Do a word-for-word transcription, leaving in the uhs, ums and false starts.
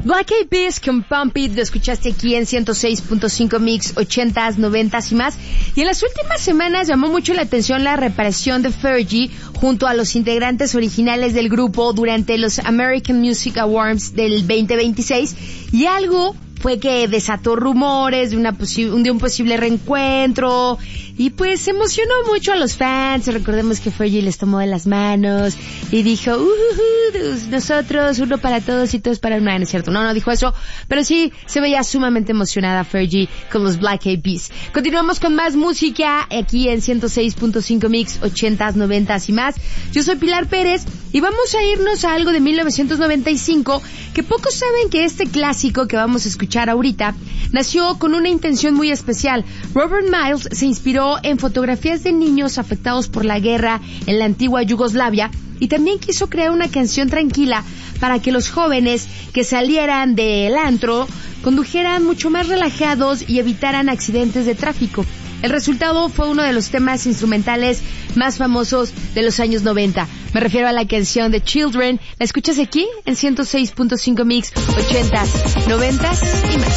Black Eyed Peas con Pump It, lo escuchaste aquí en ciento seis punto cinco Mix, ochentas, noventas y más. Y en las últimas semanas llamó mucho la atención la reaparición de Fergie junto a los integrantes originales del grupo durante los American Music Awards del veinte veintiséis, y algo fue que desató rumores de, una posi- de un posible reencuentro, y pues emocionó mucho a los fans. Recordemos que Fergie les tomó de las manos y dijo, uh, uh, uh, nosotros, uno para todos y todos para uno. No es cierto, no, no dijo eso, pero sí se veía sumamente emocionada Fergie con los Black Eyed Peas. Continuamos con más música aquí en ciento seis punto cinco Mix, ochentas, noventas y más. Yo soy Pilar Pérez y vamos a irnos a algo de mil novecientos noventa y cinco, que pocos saben que este clásico que vamos a escuchar ahorita nació con una intención muy especial. Robert Miles se inspiró en fotografías de niños afectados por la guerra en la antigua Yugoslavia, y también quiso crear una canción tranquila para que los jóvenes que salieran del antro condujeran mucho más relajados y evitaran accidentes de tráfico. El resultado fue uno de los temas instrumentales más famosos de los años noventa. Me refiero a la canción de Children. La escuchas aquí en ciento seis punto cinco Mix, ochentas, noventas y más.